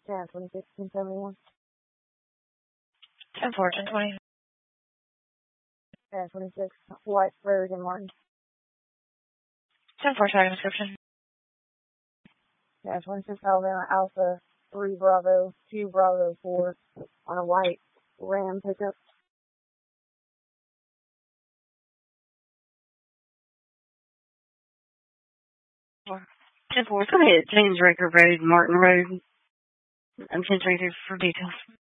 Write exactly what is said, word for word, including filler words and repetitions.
ten twenty-six, ten seventy-one. ten four, ten twenty. ten twenty-six, White Prairie and Martin. ten four, tag description. ten twenty-six, Alabama Alpha, three Bravo, two Bravo four on a white Ram pickup. ten four, go ahead. James Raker Road, Martin Road. I'm ten twenty-three for details.